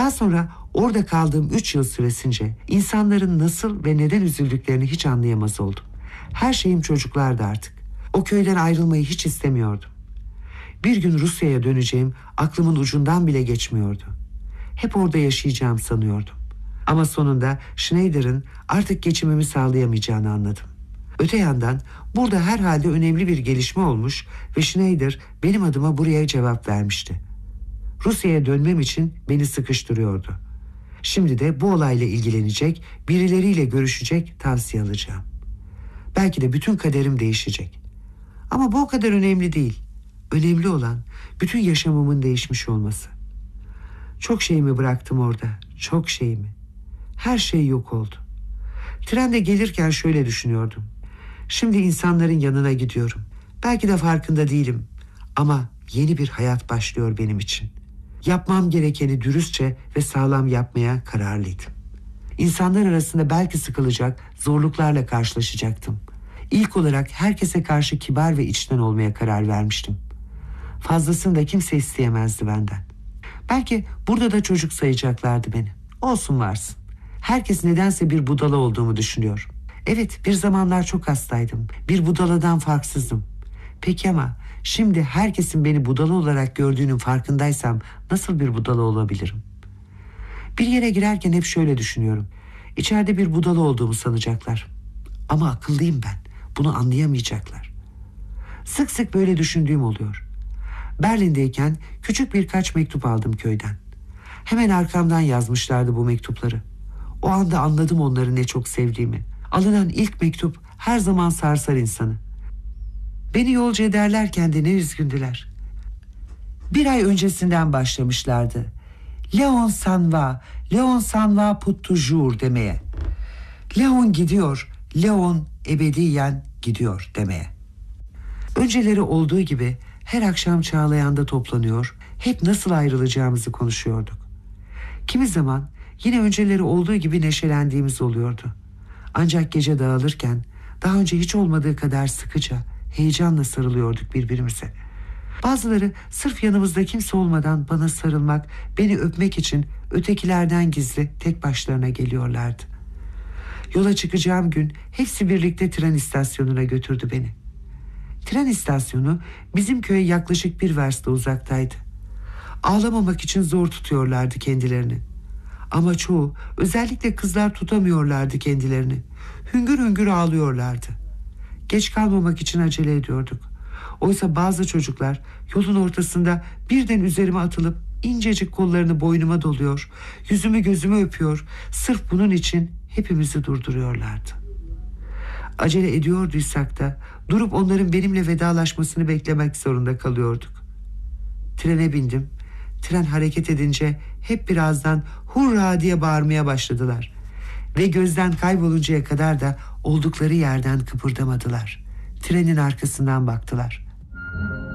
Daha sonra orada kaldığım 3 yıl süresince insanların nasıl ve neden üzüldüklerini hiç anlayamaz oldum. Her şeyim çocuklardı artık. O köyden ayrılmayı hiç istemiyordum. Bir gün Rusya'ya döneceğim aklımın ucundan bile geçmiyordu. Hep orada yaşayacağım sanıyordum. Ama sonunda Schneider'in artık geçimimi sağlayamayacağını anladım. Öte yandan burada herhalde önemli bir gelişme olmuş ve Schneider benim adıma buraya cevap vermişti. Rusya'ya dönmem için beni sıkıştırıyordu. Şimdi de bu olayla ilgilenecek, birileriyle görüşecek, tavsiye alacağım. Belki de bütün kaderim değişecek. Ama bu o kadar önemli değil. Önemli olan bütün yaşamımın değişmiş olması. Çok şeyimi bıraktım orada, çok şeyimi. Her şey yok oldu. Trende gelirken şöyle düşünüyordum. Şimdi insanların yanına gidiyorum. Belki de farkında değilim. Ama yeni bir hayat başlıyor benim için. Yapmam gerekeni dürüstçe ve sağlam yapmaya kararlıydım. İnsanlar arasında belki sıkılacak, zorluklarla karşılaşacaktım. İlk olarak herkese karşı kibar ve içten olmaya karar vermiştim. Fazlasını da kimse isteyemezdi benden. Belki burada da çocuk sayacaklardı beni. Olsun varsın. Herkes nedense bir budala olduğumu düşünüyor. Evet, bir zamanlar çok hastaydım. Bir budaladan farksızdım. Peki ama şimdi herkesin beni budala olarak gördüğünün farkındaysam nasıl bir budala olabilirim? Bir yere girerken hep şöyle düşünüyorum. İçeride bir budala olduğumu sanacaklar. Ama akıllıyım ben. Bunu anlayamayacaklar. Sık sık böyle düşündüğüm oluyor. Berlin'deyken küçük birkaç mektup aldım köyden. Hemen arkamdan yazmışlardı bu mektupları. O anda anladım onları ne çok sevdiğimi. Alınan ilk mektup her zaman sarsar insanı. Beni yolcu ederlerken de ne üzgündüler. Bir ay öncesinden başlamışlardı. Leon s'en va pour toujours demeye. Leon gidiyor, Leon ebediyen gidiyor demeye. Önceleri olduğu gibi her akşam Çağlayan'da toplanıyor, hep nasıl ayrılacağımızı konuşuyorduk. Kimi zaman yine önceleri olduğu gibi neşelendiğimiz oluyordu. Ancak gece dağılırken daha önce hiç olmadığı kadar sıkıca, heyecanla sarılıyorduk birbirimize. Bazıları sırf yanımızda kimse olmadan bana sarılmak, beni öpmek için ötekilerden gizli tek başlarına geliyorlardı. Yola çıkacağım gün hepsi birlikte tren istasyonuna götürdü beni. Tren istasyonu bizim köye yaklaşık 1 verste uzaktaydı. Ağlamamak için zor tutuyorlardı kendilerini. Ama çoğu, özellikle kızlar tutamıyorlardı kendilerini. Hüngür hüngür ağlıyorlardı. Geç kalmamak için acele ediyorduk. Oysa bazı çocuklar yolun ortasında birden üzerime atılıp incecik kollarını boynuma doluyor, yüzümü gözümü öpüyor, sırf bunun için hepimizi durduruyorlardı. Acele ediyorduysak da durup onların benimle vedalaşmasını beklemek zorunda kalıyorduk. Trene bindim. Tren hareket edince hep birazdan hurra diye bağırmaya başladılar. Ve gözden kayboluncaya kadar da oldukları yerden kıpırdamadılar. Trenin arkasından baktılar.